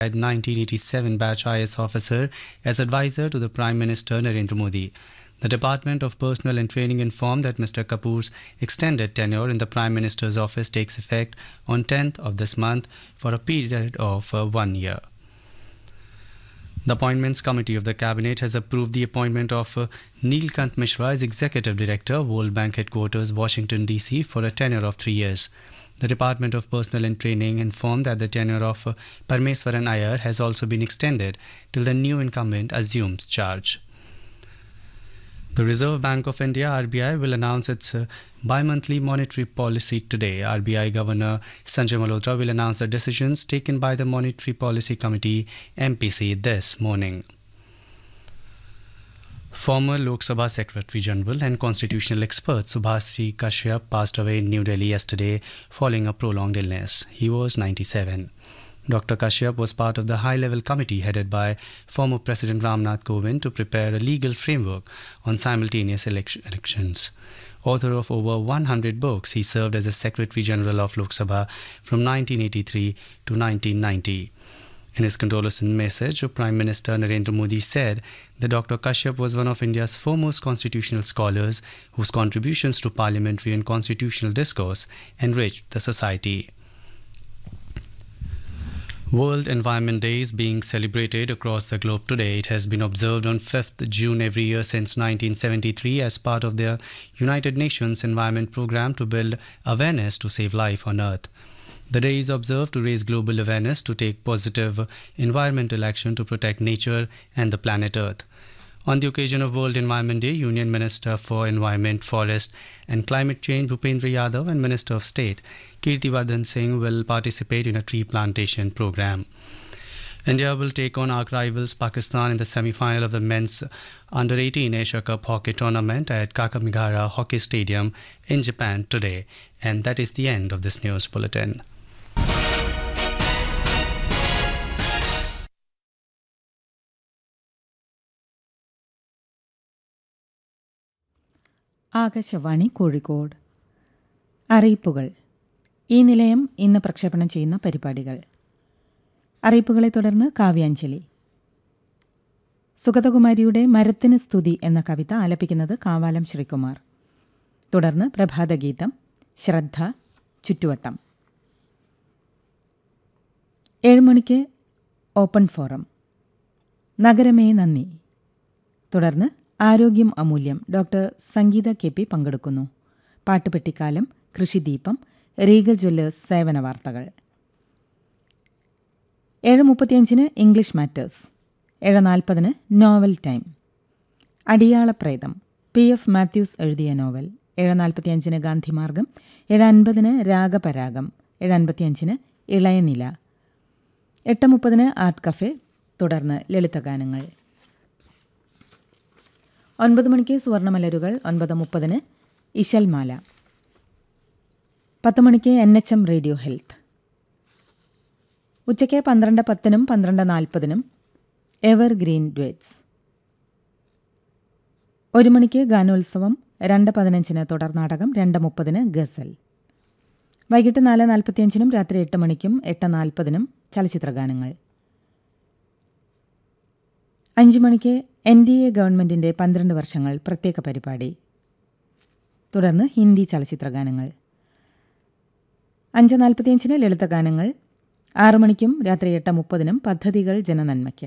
1987 batch IS officer as advisor to the Prime Minister Narendra Modi. The Department of Personnel and Training informed that Mr. Kapoor's extended tenure in the Prime Minister's office takes effect on 10th of this month for a period of 1 year. The Appointments Committee of the Cabinet has approved the appointment of Neelkant Mishra as Executive Director, World Bank Headquarters, Washington, D.C. for a tenure of 3 years. The Department of Personnel and Training informed that the tenure of Parmeswaran Iyer has also been extended till the new incumbent assumes charge. The Reserve Bank of India (RBI) will announce its bi-monthly monetary policy today. RBI Governor Sanjay Malhotra will announce the decisions taken by the Monetary Policy Committee (MPC) this morning. Former Lok Sabha Secretary General and constitutional expert Subhash Kashyap passed away in New Delhi yesterday following a prolonged illness. He was 97. Dr. Kashyap was part of the high-level committee headed by former President Ramnath Kovind to prepare a legal framework on simultaneous elections. Author of over 100 books, he served as a Secretary General of Lok Sabha from 1983 to 1990. In his condolence message, Prime Minister Narendra Modi said that Dr. Kashyap was one of India's foremost constitutional scholars whose contributions to parliamentary and constitutional discourse enriched the society. World Environment Day is being celebrated across the globe today. It has been observed on 5th June every year since 1973 as part of the United Nations Environment Programme to build awareness to save life on Earth. The day is observed to raise global awareness to take positive environmental action to protect nature and the planet Earth. On the occasion of World Environment Day, Union Minister for Environment, Forest and Climate Change Bhupendra Yadav and Minister of State Kirtivardhan Singh will participate in a tree plantation program. India will take on arch rivals Pakistan in the semi-final of the men's Under-18 Asia Cup hockey tournament at Kakamigahara Hockey Stadium in Japan today. And that is the end of this news bulletin. Akashvani Kozhikode. അറിയിപ്പുകൾ. ഈ നിലയം ഇന്ന് പ്രക്ഷേപണം ചെയ്യുന്ന പരിപാടികൾ. അറിയിപ്പുകളെ തുടർന്ന് കാവ്യാഞ്ജലി. സുഗതകുമാരിയുടെ മരത്തിന് സ്തുതി എന്ന കവിത ആലപിക്കുന്നത് കാവാലം ശ്രീകുമാർ. തുടർന്ന് പ്രഭാതഗീതം, ശ്രദ്ധ, ചുറ്റുവട്ടം. 7 മണിക്ക് ഓപ്പൺ ഫോറം, നഗരമേ നന്ദി. തുടർന്ന് ആരോഗ്യം അമൂല്യം, ഡോക്ടർ സംഗീത KP പങ്കെടുക്കുന്നു. പാട്ടുപെട്ടിക്കാലം, കൃഷിദീപം, റീഗൽ ജ്വല്ലേഴ്സ് സേവന വാർത്തകൾ. 7:35 English matters. 7:40 novel time. അടിയാളപ്രേതം, PF Mathews എഴുതിയ നോവൽ. 7:45 ഗാന്ധിമാർഗം. 7:50 രാഗപരാഗം. 7:55 ഇളയനില. 8:30 art cafe. തുടർന്ന് ലളിതഗാനങ്ങൾ. 9 മണിക്ക് സുവർണമലരുകൾ. 9:30 ഇശൽമാല. 10 മണിക്ക് NHM റേഡിയോ ഹെൽത്ത്. ഉച്ചയ്ക്ക് 12:10 12:40 എവർഗ്രീൻ ഡ്വേറ്റ്സ്. 1 മണിക്ക് ഗാനോത്സവം. 2:15 തുടർനാടകം. 2:30 ഗസൽ. വൈകിട്ട് 4:45 രാത്രി 8 മണിക്കും 8:40 ചലച്ചിത്രഗാനങ്ങൾ. 5 മണിക്ക് NDA ഗവൺമെൻറ്റിൻ്റെ 12 വർഷങ്ങൾ പ്രത്യേക പരിപാടി. തുടർന്ന് ഹിന്ദി ചലച്ചിത്രഗാനങ്ങൾ. 5:45 ലളിതഗാനങ്ങൾ. 6 മണിക്കും രാത്രി 8:30 പദ്ധതികൾ ജനനന്മയ്ക്ക്.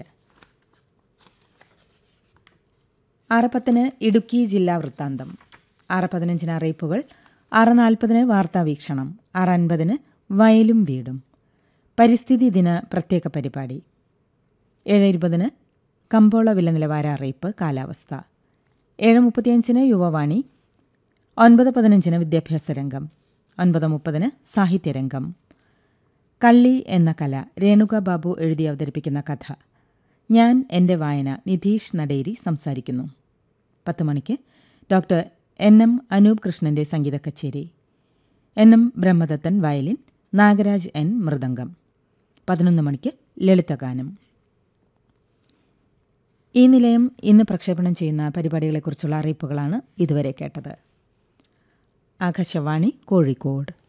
6:10 ഇടുക്കി ജില്ലാ വൃത്താന്തം. 6:15 അറിയിപ്പുകൾ. 6:40 വാർത്താവീക്ഷണം. 6:50 വയലും വീടും, പരിസ്ഥിതി ദിന പ്രത്യേക പരിപാടി. 7:20 കമ്പോള വില നിലവാര അറിയിപ്പ്, കാലാവസ്ഥ. 7:35 യുവവാണി. 9:15 വിദ്യാഭ്യാസ രംഗം. 9:30 സാഹിത്യരംഗം. കള്ളി എന്ന കല, രേണുക ബാബു എഴുതി അവതരിപ്പിക്കുന്ന കഥ. ഞാൻ എൻ്റെ വായന, നിധീഷ് നടേരി സംസാരിക്കുന്നു. 10 മണിക്ക് ഡോക്ടർ NM അനൂപ് കൃഷ്ണൻ്റെ സംഗീത കച്ചേരി. NM Brahmadathan violin, Nagaraj N mridangam. 11 മണിക്ക് ലളിതഗാനം. ഈ നിലയം ഇന്ന് പ്രക്ഷേപണം ചെയ്യുന്ന പരിപാടികളെക്കുറിച്ചുള്ള അറിയിപ്പുകളാണ് ഇതുവരെ കേട്ടത്. ആകാശവാണി കോഴിക്കോട്.